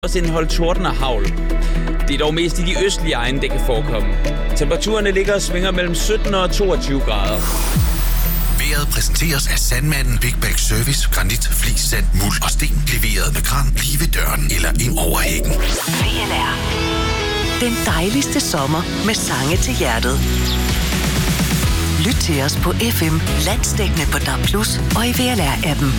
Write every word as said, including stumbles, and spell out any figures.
også indeholde torden og hagl. Det er dog mest i de østlige egne, det kan forekomme. Temperaturerne ligger og svinger mellem sytten og toogtyve grader. Vejret præsenteres af Sandmanden Big Bag Service. Granit, flis, sand, muld og sten. Leveret med kran lige ved døren eller ind over hækken. V L R. Den dejligste sommer med sange til hjertet. Lyt til os på F M, landsdækkende på D A B plus, og i V L R-appen.